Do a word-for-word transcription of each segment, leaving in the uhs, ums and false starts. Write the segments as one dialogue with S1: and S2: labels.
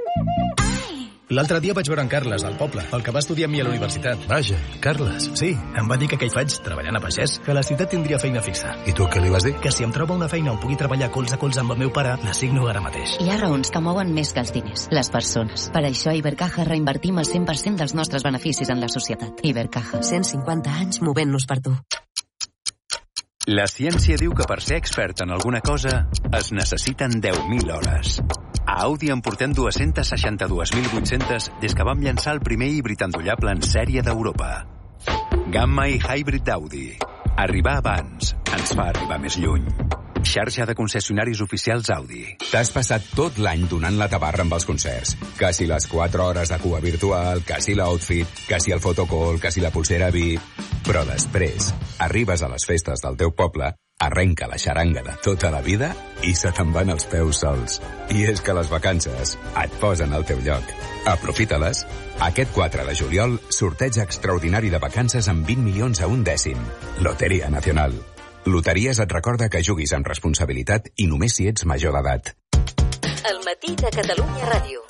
S1: L'altre dia vaig veure en Carles, al poble, el que va estudiar amb mi a la universitat.
S2: Vaja, Carles.
S1: Sí, em va dir que què hi faig, treballant a pagès, que a la ciutat tindria feina fixa.
S2: I tu què li vas dir?
S1: Que si em troba una feina on pugui treballar colze a colze amb el meu pare, la signo ara mateix.
S3: Hi ha raons que mouen més que els diners, les persones. Per això a Ibercaja reinvertim el cent per cent dels nostres beneficis en la societat. Ibercaja.
S4: cent cinquanta anys movent-nos per tu.
S5: La ciència diu que per ser expert en alguna cosa es necessiten deu mil hores. A Audi en portem dos-centes seixanta-dues mil vuit-centes des que vam llançar el primer híbrid endollable en sèrie d'Europa. Gamma i Hybrid d'Audi. Arribar abans ens fa arribar més lluny. Xarxa de concessionaris oficials Audi.
S6: T'has passat tot l'any donant la tabarra amb els concerts. Que si les quatre hores de cua virtual, que si l'outfit, que si el fotocall, que si la pulsera V I P... Però després, arribes a les festes del teu poble, arrenca la xaranga de tota la vida i se te'n van els peus sols. I és que les vacances et posen al teu lloc. Aprofita-les. Aquest quatre de juliol, sorteig extraordinari de vacances amb vint milions a un dècim. Loteria Nacional. Loteries et recorda que juguis amb responsabilitat i només si ets major d'edat.
S4: El matí de Catalunya Ràdio.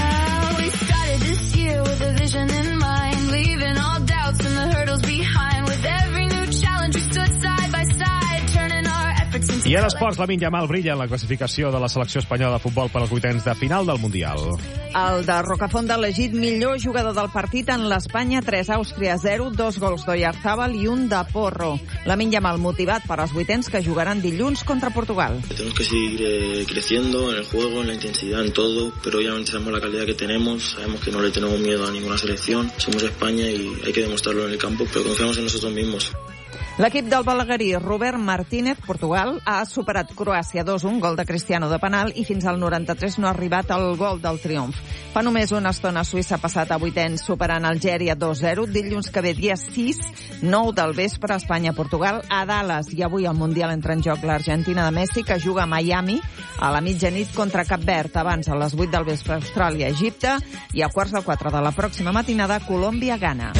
S7: I a l'esports, Lamine Yamal brilla en la classificació de la selecció espanyola de futbol per als vuitens de final del Mundial.
S8: El de Rocafonda elegit millor jugador del partit en l'Espanya tres Àustria zero, dos gols d'Oyarzabal i un de Porro. Lamine Yamal motivat per als vuitens que jugaran dilluns contra Portugal.
S9: Tenemos que seguir eh, creciendo en el juego, en la intensidad, en todo, pero obviamente sabemos la calidad que tenemos, sabemos que no le tenemos miedo a ninguna selección, somos España y hay que demostrarlo en el campo, pero confiamos en nosotros mismos.
S8: L'equip del balaguerí Robert Martínez, Portugal, ha superat Croàcia dos a un, gol de Cristiano de penal, i fins al noranta-tres no ha arribat el gol del triomf. Fa només una estona Suïssa ha passat a vuitens superant Algèria dos a zero. Dilluns que ve dia sis, nou del vespre, Espanya-Portugal a Dallas. I avui el Mundial entra en joc l'Argentina de Messi, que juga a Miami a la mitjanit contra Cap Verd. Abans, a les vuit del vespre, Austràlia-Egipte, i a quarts de quatre de la pròxima matinada, Colòmbia-Ghana.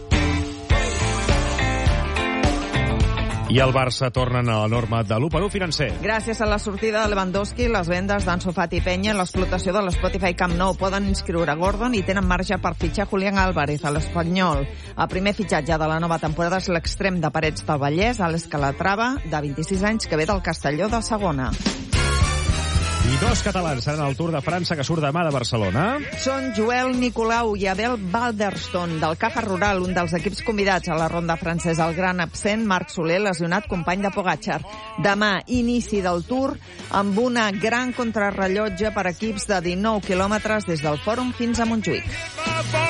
S7: I el Barça tornen a la norma de l'u per u financer.
S8: Gràcies a la sortida de Lewandowski, les vendes d'Ansu Fati i Peña, l'explotació de l'Spotify Camp Nou poden inscriure Gordon i tenen marge per fitxar Julián Álvarez a l'Espanyol. El primer fitxatge de la nova temporada és l'extrem de Parets del Vallès, Alex Calatrava, de vint-i-sis anys, que ve del Castelló de Segona.
S7: I dos catalans seran al Tour de França, que surt demà de Barcelona.
S8: Són Joel Nicolau i Abel Balderston, del Caja Rural, un dels equips convidats a la ronda francesa. El gran absent, Marc Soler, lesionat, company de Pogačar. Demà, inici del Tour, amb una gran contrarrellotge per equips de dinou quilòmetres des del Fòrum fins a Montjuïc.